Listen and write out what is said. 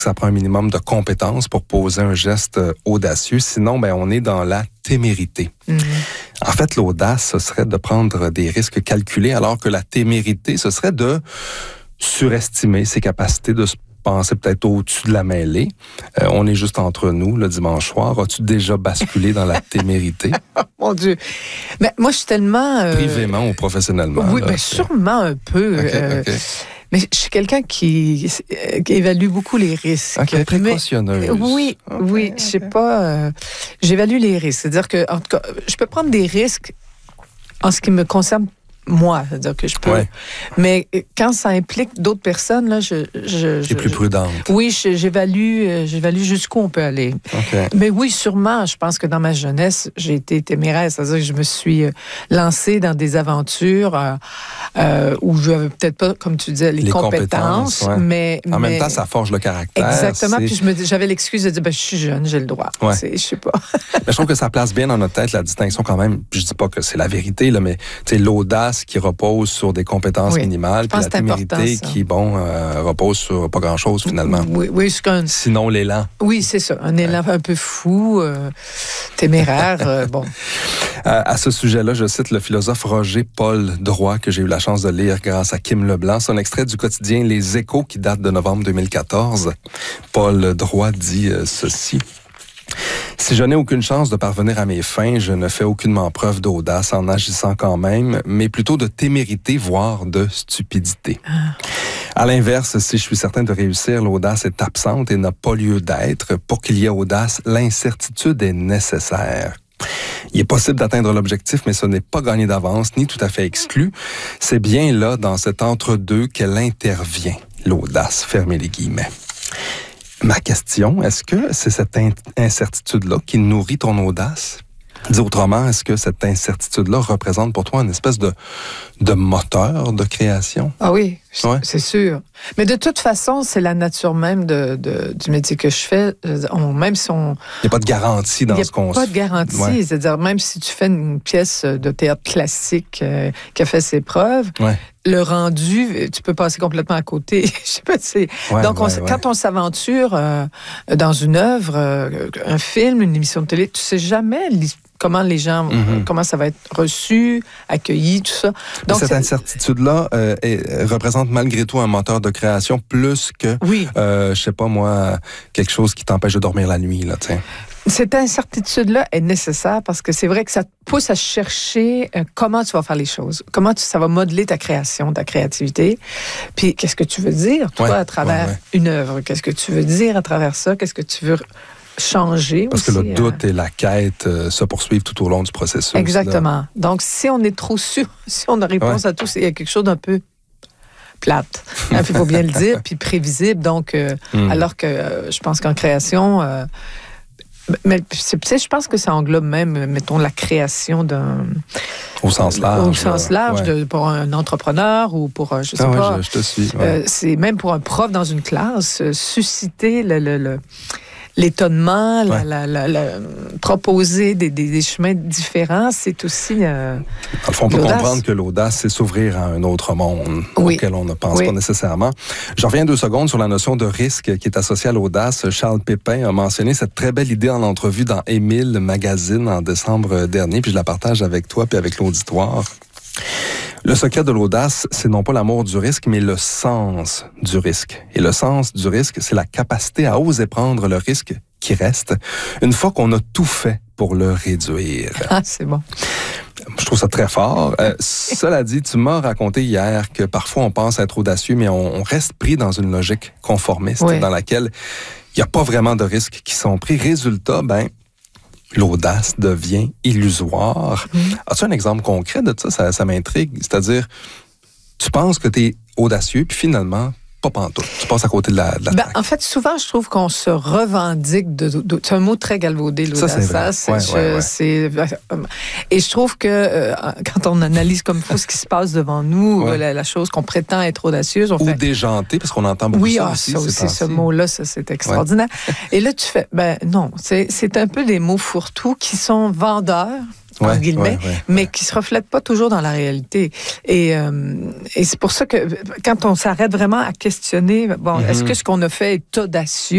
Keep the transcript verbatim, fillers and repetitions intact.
Ça prend un minimum de compétences pour poser un geste euh, audacieux. Sinon, ben, on est dans la témérité. Mm-hmm. En fait, l'audace, ce serait de prendre des risques calculés, alors que la témérité, ce serait de surestimer ses capacités, de se penser peut-être au-dessus de la mêlée. Euh, on est juste entre nous le dimanche soir. As-tu déjà basculé dans la témérité? Mon Dieu! Mais moi, je suis tellement... Euh... Privément ou professionnellement? Oui, là, bien sûrement un peu. Okay, euh... okay. Mais je suis quelqu'un qui, qui évalue beaucoup les risques. OK, précautionneuse. Mais, oui, okay, oui, okay. Je sais pas. Euh, j'évalue les risques. C'est-à-dire que, en tout cas, je peux prendre des risques en ce qui me concerne moi, c'est-à-dire que je peux. Ouais. Mais quand ça implique d'autres personnes, là, je, je, T'es je, plus prudente. Oui, je, j'évalue, j'évalue jusqu'où on peut aller. Okay. Mais oui, sûrement, je pense que dans ma jeunesse, j'ai été téméraire, c'est-à-dire que je me suis lancée dans des aventures euh, euh, où je n'avais peut-être pas, comme tu disais, les, les compétences, compétences ouais. mais en mais... même temps, ça forge le caractère. Exactement. C'est... Puis je me, j'avais l'excuse de dire, ben, je suis jeune, j'ai le droit. Ouais. C'est, je sais pas. Mais je trouve que ça place bien dans notre tête la distinction quand même. Je dis pas que c'est la vérité là, mais tu sais, l'audace qui repose sur des compétences oui, minimales, puis la témérité qui, bon, euh, repose sur pas grand-chose, finalement. Oui, oui, c'est un... Sinon, l'élan. Oui, c'est ça. Un élan ouais. un peu fou, euh, téméraire, euh, bon. À, à ce sujet-là, je cite le philosophe Roger Paul Droit, que j'ai eu la chance de lire grâce à Kim Leblanc. C'est un extrait du quotidien Les Échos qui date de novembre deux mille quatorze. Paul Droit dit euh, ceci. Si je n'ai aucune chance de parvenir à mes fins, je ne fais aucunement preuve d'audace en agissant quand même, mais plutôt de témérité, voire de stupidité. Ah. À l'inverse, si je suis certain de réussir, l'audace est absente et n'a pas lieu d'être. Pour qu'il y ait audace, l'incertitude est nécessaire. Il est possible d'atteindre l'objectif, mais ce n'est pas gagné d'avance, ni tout à fait exclu. C'est bien là, dans cet entre-deux, qu'elle intervient, l'audace, fermez les guillemets. Ma question, est-ce que c'est cette in- incertitude-là qui nourrit ton audace? Dis autrement, est-ce que cette incertitude-là représente pour toi une espèce de, de moteur de création? Ah oui, ouais. C'est sûr. Mais de toute façon, c'est la nature même de, de, du métier que je fais. On, même si on... Il n'y a pas de garantie dans ce qu'on... Il n'y a pas de garantie. Ouais. C'est-à-dire, même si tu fais une pièce de théâtre classique euh, qui a fait ses preuves, ouais. le rendu, tu peux passer complètement à côté. Je sais pas, c'est... Ouais, Donc, on, ouais, quand ouais. on s'aventure euh, dans une œuvre, euh, un film, une émission de télé, tu sais jamais comment les gens, mm-hmm. comment ça va être reçu, accueilli, tout ça. Donc, cette c'est... incertitude-là euh, est, représente malgré tout un moteur de création plus que, oui. euh, je sais pas moi, quelque chose qui t'empêche de dormir la nuit, là, tiens. Cette incertitude-là est nécessaire parce que c'est vrai que ça te pousse à chercher euh, comment tu vas faire les choses, comment tu, ça va modeler ta création, ta créativité. Puis, qu'est-ce que tu veux dire, toi, ouais, à travers ouais, ouais. une œuvre? Qu'est-ce que tu veux dire à travers ça? Qu'est-ce que tu veux changer Parce aussi, que le doute euh... et la quête euh, se poursuivent tout au long du processus. Exactement. Là. Donc, si on est trop sûr, si on a réponse ouais. à tout, il y a quelque chose d'un peu plate. Il hein, faut bien le dire, puis prévisible. Donc, euh, mm. alors que euh, je pense qu'en création... Euh, mais c'est, je pense que ça englobe même, mettons, la création d'un... Au sens large. Au sens large, ouais. de, pour un entrepreneur ou pour, je sais ah pas... Ouais, je, je te suis. Ouais. Euh, c'est même pour un prof dans une classe, euh, susciter le... le, le l'étonnement, ouais. la, la, la, la, proposer des, des, des chemins différents, c'est aussi euh, dans le fond, on peut l'audace. Comprendre que l'audace, c'est s'ouvrir à un autre monde oui. auquel on ne pense oui. pas nécessairement. Je reviens deux secondes sur la notion de risque qui est associée à l'audace. Charles Pépin a mentionné cette très belle idée en entrevue dans Émile Magazine en décembre dernier, puis je la partage avec toi puis avec l'auditoire. Le secret de l'audace, c'est non pas l'amour du risque, mais le sens du risque. Et le sens du risque, c'est la capacité à oser prendre le risque qui reste une fois qu'on a tout fait pour le réduire. Ah, c'est bon. Je trouve ça très fort. Euh, cela dit, tu m'as raconté hier que parfois on pense être audacieux, mais on, on reste pris dans une logique conformiste oui. dans laquelle il n'y a pas vraiment de risques qui sont pris. Résultat, ben, l'audace devient illusoire. Mmh. As-tu un exemple concret de ça? Ça, ça m'intrigue. C'est-à-dire, tu penses que tu es audacieux, puis finalement, pas pantoute. Tu passes à côté de la, de la ben, en fait, souvent, je trouve qu'on se revendique de... de, de c'est un mot très galvaudé, l'audace. Ça, c'est vrai. C'est, ouais, je, ouais, ouais. c'est, et je trouve que euh, quand on analyse comme il faut ce qui se passe devant nous, ouais. la, la chose qu'on prétend être audacieuse, on Ou fait... déjanté, parce qu'on entend beaucoup oui, ça ah, aussi. ça aussi, ce mot-là, ça, c'est extraordinaire. Ouais. Et là, tu fais... Ben non, c'est, c'est un peu des mots fourre-tout qui sont vendeurs, Ouais, guillemets, ouais, ouais, mais ouais. qui se reflètent pas toujours dans la réalité. Et, euh, et c'est pour ça que quand on s'arrête vraiment à questionner, bon, mm-hmm. est-ce que ce qu'on a fait est audacieux?